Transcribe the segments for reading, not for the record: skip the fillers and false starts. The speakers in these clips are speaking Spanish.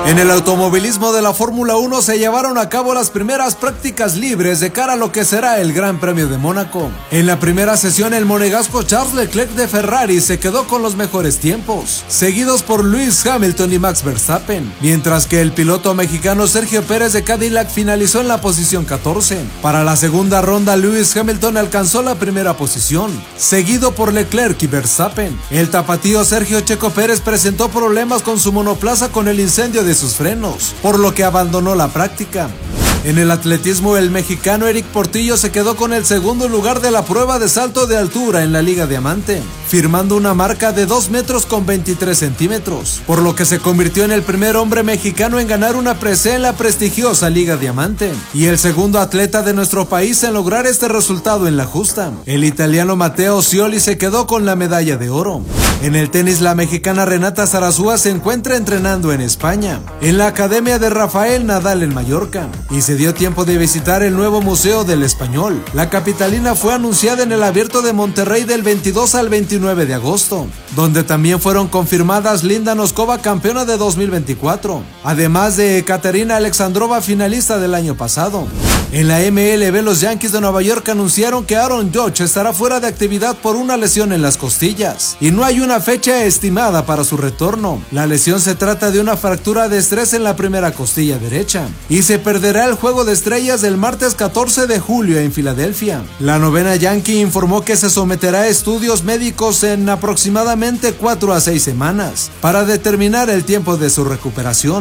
En el automovilismo de la Fórmula 1 se llevaron a cabo las primeras prácticas libres de cara a lo que será el Gran Premio de Mónaco. En la primera sesión el monegasco Charles Leclerc de Ferrari se quedó con los mejores tiempos, seguidos por Lewis Hamilton y Max Verstappen, mientras que el piloto mexicano Sergio Pérez de Cadillac finalizó en la posición 14. Para la segunda ronda Lewis Hamilton alcanzó la primera posición, seguido por Leclerc y Verstappen. El tapatío Sergio Checo Pérez presentó problemas con su monoplaza con el incendio de sus frenos, por lo que abandonó la práctica. En el atletismo, el mexicano Eric Portillo se quedó con el segundo lugar de la prueba de salto de altura en la Liga Diamante, firmando una marca de 2 metros con 23 centímetros, por lo que se convirtió en el primer hombre mexicano en ganar una presea en la prestigiosa Liga Diamante, y el segundo atleta de nuestro país en lograr este resultado en la justa. El italiano Matteo Scioli se quedó con la medalla de oro. En el tenis, la mexicana Renata Zarazúa se encuentra entrenando en España, en la academia de Rafael Nadal en Mallorca, y se dio tiempo de visitar el nuevo Museo del Español. La capitalina fue anunciada en el Abierto de Monterrey del 22 al 29 de agosto, donde también fueron confirmadas Linda Noskova, campeona de 2024, además de Ekaterina Alexandrova, finalista del año pasado. En la MLB, los Yankees de Nueva York anunciaron que Aaron Judge estará fuera de actividad por una lesión en las costillas, y no hay una fecha estimada para su retorno. La lesión se trata de una fractura de estrés en la primera costilla derecha, y se perderá el Juego de Estrellas del martes 14 de julio en Filadelfia. La novena Yankee informó que se someterá a estudios médicos en aproximadamente 4 a 6 semanas para determinar el tiempo de su recuperación.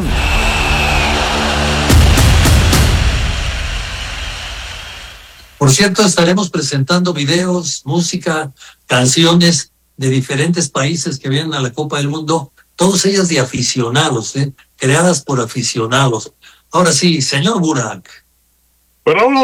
Por cierto, estaremos presentando videos, música, canciones de diferentes países que vienen a la Copa del Mundo, todas ellas de aficionados, creadas por aficionados. Ahora sí, señor Burak. Pero